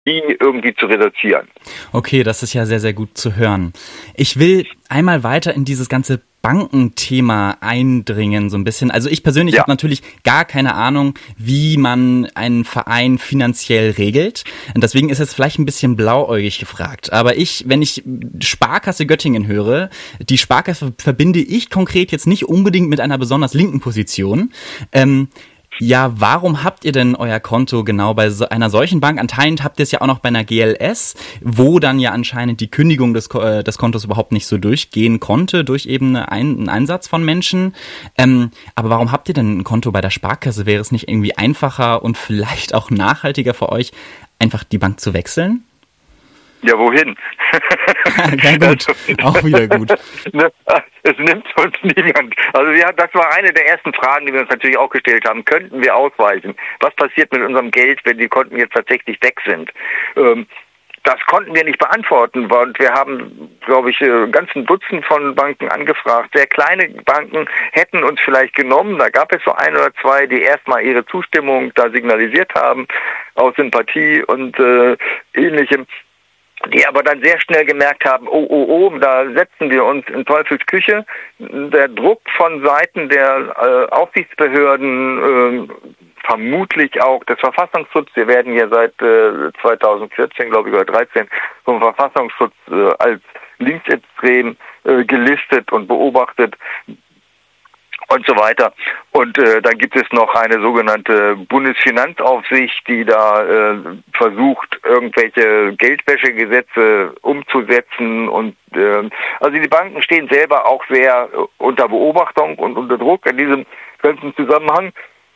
die irgendwie zu reduzieren. Okay, das ist ja sehr, sehr gut zu hören. Ich will einmal weiter in dieses ganze Bankenthema eindringen, so ein bisschen. Also ich persönlich habe natürlich gar keine Ahnung, wie man einen Verein finanziell regelt. Und deswegen ist es vielleicht ein bisschen blauäugig gefragt. Aber wenn ich Sparkasse Göttingen höre, die Sparkasse verbinde ich konkret jetzt nicht unbedingt mit einer besonders linken Position. Ja, warum habt ihr denn euer Konto genau bei einer solchen Bank? Anscheinend habt ihr es ja auch noch bei einer GLS, wo dann ja anscheinend die Kündigung des Kontos überhaupt nicht so durchgehen konnte, durch eben einen Einsatz von Menschen. Aber warum habt ihr denn ein Konto bei der Sparkasse? Wäre es nicht irgendwie einfacher und vielleicht auch nachhaltiger für euch, einfach die Bank zu wechseln? Ja, wohin? Ja gut, auch wieder gut. Es nimmt uns niemand. Also das war eine der ersten Fragen, die wir uns natürlich auch gestellt haben. Könnten wir ausweichen? Was passiert mit unserem Geld, wenn die Konten jetzt tatsächlich weg sind? Das konnten wir nicht beantworten, und wir haben, glaube ich, ganzen Dutzend von Banken angefragt. Sehr kleine Banken hätten uns vielleicht genommen. Da gab es so ein oder zwei, die erstmal ihre Zustimmung da signalisiert haben, aus Sympathie und Ähnlichem, die aber dann sehr schnell gemerkt haben, da setzen wir uns in Teufels Küche. Der Druck von Seiten der Aufsichtsbehörden, vermutlich auch des Verfassungsschutzes, wir werden ja seit 2014, glaube ich, oder 2013 vom Verfassungsschutz als linksextrem gelistet und beobachtet, und so weiter. Und dann gibt es noch eine sogenannte Bundesfinanzaufsicht, die da versucht, irgendwelche Geldwäschegesetze umzusetzen. Und also die Banken stehen selber auch sehr unter Beobachtung und unter Druck in diesem ganzen Zusammenhang.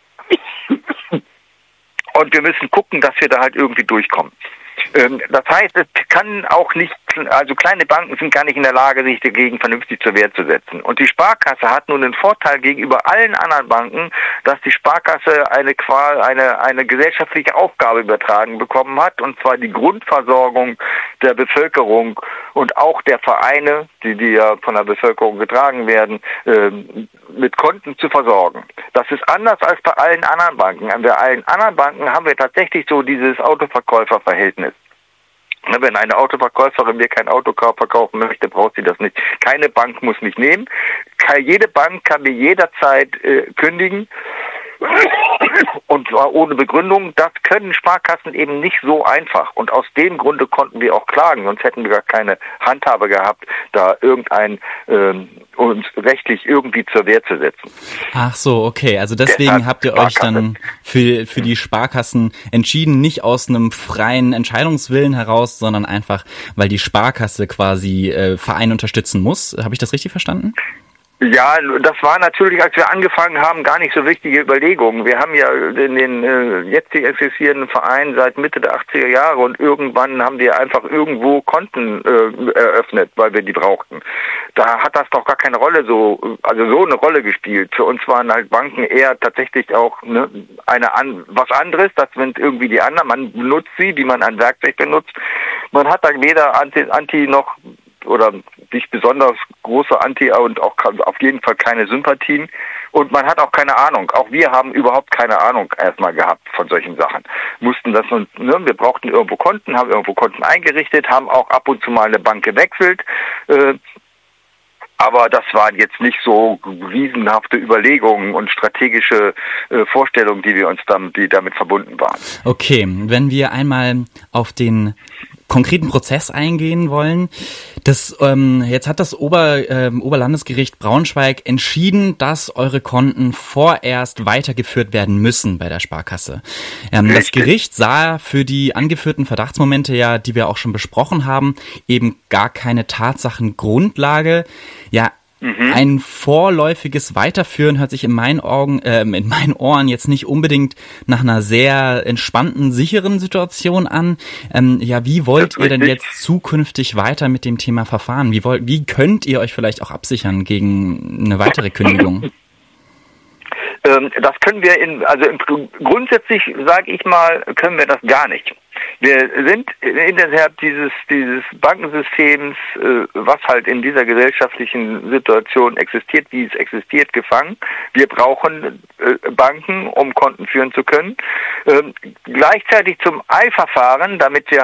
Und wir müssen gucken, dass wir da halt irgendwie durchkommen. Das heißt, es kann auch nicht, also kleine Banken sind gar nicht in der Lage, sich dagegen vernünftig zur Wehr zu setzen. Und die Sparkasse hat nun den Vorteil gegenüber allen anderen Banken, dass die Sparkasse eine gesellschaftliche Aufgabe übertragen bekommen hat, und zwar die Grundversorgung der Bevölkerung und auch der Vereine, die ja von der Bevölkerung getragen werden, mit Konten zu versorgen. Das ist anders als bei allen anderen Banken. Bei allen anderen Banken haben wir tatsächlich so dieses Autoverkäuferverhältnis. Wenn eine Autoverkäuferin mir kein Auto verkaufen möchte, braucht sie das nicht. Keine Bank muss mich nehmen. Jede Bank kann mir jederzeit kündigen. Und zwar ohne Begründung. Das können Sparkassen eben nicht so einfach. Und aus dem Grunde konnten wir auch klagen. Sonst hätten wir gar keine Handhabe gehabt, da uns rechtlich irgendwie zur Wehr zu setzen. Ach so, okay. Also deswegen habt ihr euch dann für die Sparkassen entschieden, nicht aus einem freien Entscheidungswillen heraus, sondern einfach, weil die Sparkasse quasi Verein unterstützen muss. Habe ich das richtig verstanden? Ja, das war natürlich, als wir angefangen haben, gar nicht so wichtige Überlegungen. Wir haben ja den jetzt existierenden Verein seit Mitte der 80er Jahre, und irgendwann haben wir einfach irgendwo Konten eröffnet, weil wir die brauchten. Da hat das doch gar keine Rolle so eine Rolle gespielt. Für uns waren halt Banken eher tatsächlich auch was anderes. Das sind irgendwie die anderen. Man benutzt sie, wie man ein Werkzeug benutzt. Man hat dann weder Anti noch oder nicht besonders große Anti und auch auf jeden Fall keine Sympathien, und man hat auch keine Ahnung. Auch wir haben überhaupt keine Ahnung erstmal gehabt von solchen Sachen. Wir brauchten irgendwo Konten, haben irgendwo Konten eingerichtet, haben auch ab und zu mal eine Bank gewechselt, aber das waren jetzt nicht so riesenhafte Überlegungen und strategische Vorstellungen, die damit verbunden waren. Okay, wenn wir einmal auf den konkreten Prozess eingehen wollen. Jetzt hat das Oberlandesgericht Braunschweig entschieden, dass eure Konten vorerst weitergeführt werden müssen bei der Sparkasse. Das Gericht sah für die angeführten Verdachtsmomente, ja, die wir auch schon besprochen haben, eben gar keine Tatsachengrundlage. Ja, ein vorläufiges Weiterführen hört sich in meinen Ohren jetzt nicht unbedingt nach einer sehr entspannten, sicheren Situation an. Wie wollt ihr denn jetzt zukünftig weiter mit dem Thema verfahren? Wie könnt ihr euch vielleicht auch absichern gegen eine weitere Kündigung? Das können wir grundsätzlich, sage ich mal, können wir das gar nicht. Wir sind innerhalb dieses Bankensystems, was halt in dieser gesellschaftlichen Situation existiert, wie es existiert, gefangen. Wir brauchen Banken, um Konten führen zu können. Gleichzeitig zum Eilverfahren, damit wir